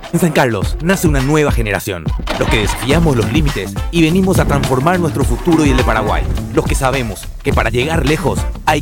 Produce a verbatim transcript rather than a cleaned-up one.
En San Carlos nace una nueva generación, los que desafiamos los límites y venimos a transformar nuestro futuro y el de Paraguay, los que sabemos que para llegar lejos hay